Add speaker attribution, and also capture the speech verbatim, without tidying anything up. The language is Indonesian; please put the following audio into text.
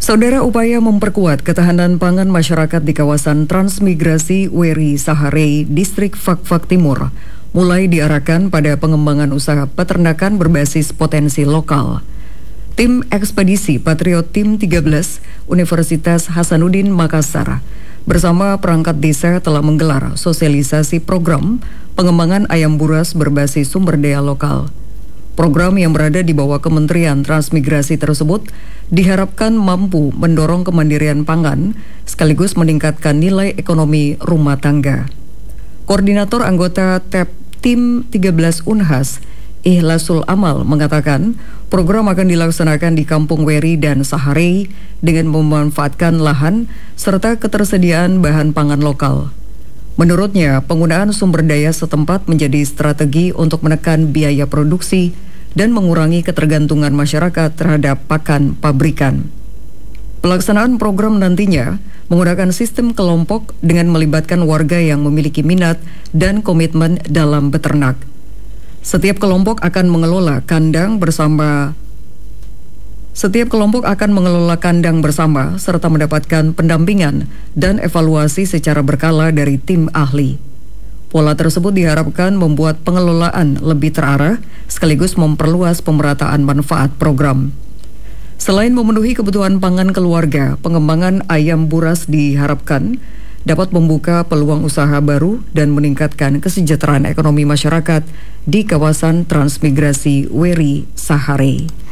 Speaker 1: Saudara, upaya memperkuat ketahanan pangan masyarakat di kawasan transmigrasi Weri Saharei, Distrik Fakfak Timur, mulai diarahkan pada pengembangan usaha peternakan berbasis potensi lokal. Tim Ekspedisi Patriot Tim tiga belas Universitas Hasanuddin Makassar bersama perangkat desa telah menggelar sosialisasi program pengembangan ayam buras berbasis sumber daya lokal. Program yang berada di bawah Kementerian Transmigrasi tersebut diharapkan mampu mendorong kemandirian pangan sekaligus meningkatkan nilai ekonomi rumah tangga. Koordinator anggota T E P Tim tiga belas Unhas, Ikhlasul Amal, mengatakan program akan dilaksanakan di Kampung Weri dan Saharei dengan memanfaatkan lahan serta ketersediaan bahan pangan lokal. Menurutnya, penggunaan sumber daya setempat menjadi strategi untuk menekan biaya produksi dan mengurangi ketergantungan masyarakat terhadap pakan pabrikan. Pelaksanaan program nantinya menggunakan sistem kelompok dengan melibatkan warga yang memiliki minat dan komitmen dalam beternak. Setiap kelompok akan mengelola kandang bersama Setiap kelompok akan mengelola kandang bersama serta mendapatkan pendampingan dan evaluasi secara berkala dari tim ahli. Pola tersebut diharapkan membuat pengelolaan lebih terarah sekaligus memperluas pemerataan manfaat program. Selain memenuhi kebutuhan pangan keluarga, pengembangan ayam buras diharapkan dapat membuka peluang usaha baru dan meningkatkan kesejahteraan ekonomi masyarakat di kawasan transmigrasi Weri Saharei.